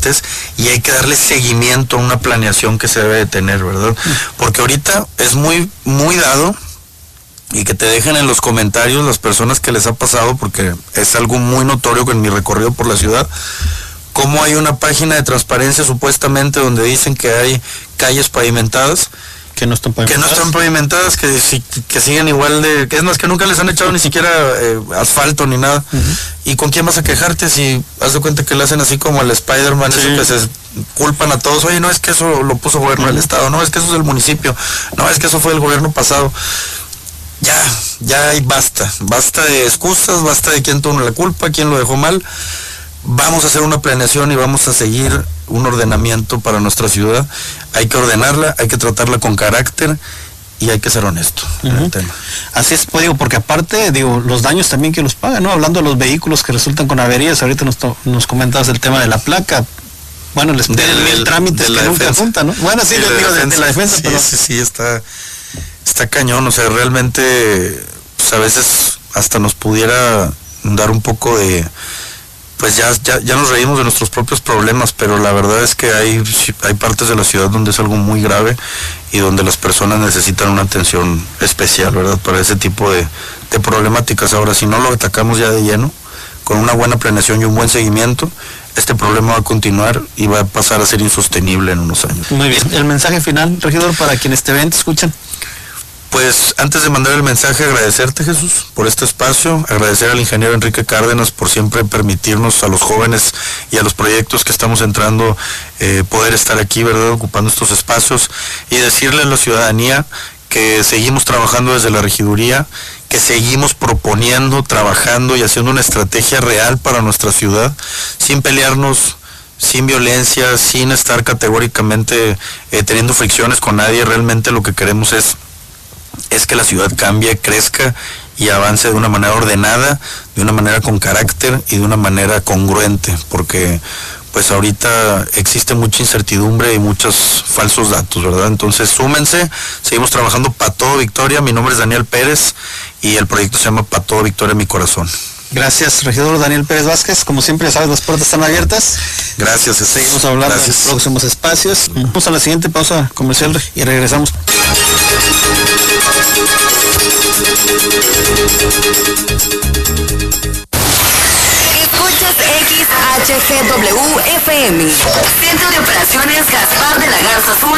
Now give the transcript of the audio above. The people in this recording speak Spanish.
antes, y hay que darle seguimiento a una planeación que se debe de tener, ¿verdad? Porque ahorita es muy, muy dado, y que te dejen en los comentarios las personas que les ha pasado, porque es algo muy notorio en mi recorrido por la ciudad, cómo hay una página de transparencia supuestamente donde dicen que hay calles pavimentadas, que no están pavimentadas, que siguen igual de, que es más, que nunca les han echado ni siquiera asfalto ni nada. ¿Y con quién vas a quejarte si haz de cuenta que le hacen así como al Spider-Man, eso que se culpan a todos? Oye, no, es que eso lo puso el gobierno del estado, no, es que eso es del municipio, no, es que eso fue el gobierno pasado. Ya basta de excusas, basta de quién tuvo la culpa, quién lo dejó mal. Vamos a hacer una planeación y vamos a seguir un ordenamiento para nuestra ciudad. Hay que ordenarla, hay que tratarla con carácter y hay que ser honesto en el tema. Así es, pues, porque aparte, los daños también que los pagan, ¿no? Hablando de los vehículos que resultan con averías, ahorita nos comentabas el tema de la placa. Bueno, les piden mil trámites que nunca juntan, ¿no? Bueno, sí, les digo de la defensa, sí, pero... Sí, está cañón, o sea, realmente, pues a veces hasta nos pudiera dar un poco de... Pues ya nos reímos de nuestros propios problemas, pero la verdad es que hay partes de la ciudad donde es algo muy grave y donde las personas necesitan una atención especial, ¿verdad? Para ese tipo de problemáticas. Ahora, si no lo atacamos ya de lleno, con una buena planeación y un buen seguimiento, este problema va a continuar y va a pasar a ser insostenible en unos años. Muy bien. ¿El mensaje final, regidor, para quienes te ven, te escuchan? Pues antes de mandar el mensaje, agradecerte, Jesús, por este espacio, agradecer al ingeniero Enrique Cárdenas por siempre permitirnos a los jóvenes y a los proyectos que estamos entrando poder estar aquí, ¿verdad?, ocupando estos espacios, y decirle a la ciudadanía que seguimos trabajando desde la regiduría, que seguimos proponiendo, trabajando y haciendo una estrategia real para nuestra ciudad, sin pelearnos, sin violencia, sin estar categóricamente teniendo fricciones con nadie. Realmente lo que queremos es que la ciudad cambie, crezca y avance de una manera ordenada, de una manera con carácter y de una manera congruente, porque pues ahorita existe mucha incertidumbre y muchos falsos datos, ¿verdad? Entonces súmense, seguimos trabajando para todo Victoria. Mi nombre es Daniel Pérez y el proyecto se llama Para todo Victoria, mi corazón. Gracias, regidor Daniel Pérez Vázquez. Como siempre, ya sabes, las puertas están abiertas. Gracias. Seguimos hablando en los próximos espacios. Vamos a la siguiente pausa comercial y regresamos. Escuchas XHGW FM, Centro de Operaciones Gaspar de la Garza Sur,